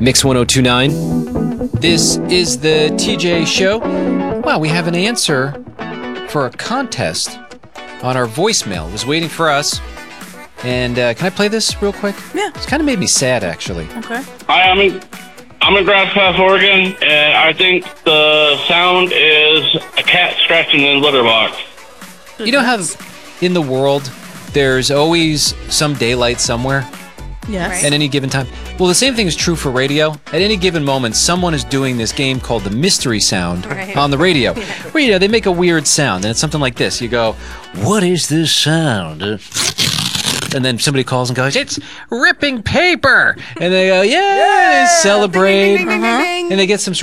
Mix 1029. This is the TJ Show. Wow, we have an answer for a contest on our voicemail. It was waiting for us. And can I play this real quick? Yeah. It's kind of made me sad, actually. Okay. Hi, I'm in Grass Pass, Oregon, and I think the sound is a cat scratching in a litter box. You know how in the world there's always some daylight somewhere Yes. at any given time? Well, the same thing is true for radio. At any given moment, someone is doing this game called the mystery sound on the radio. Where, they make a weird sound, and it's something like this. You go, what is this sound? And then somebody calls and goes, it's ripping paper. And they go, yeah, they celebrate. Ding, ding, ding, ding, ding. And they get some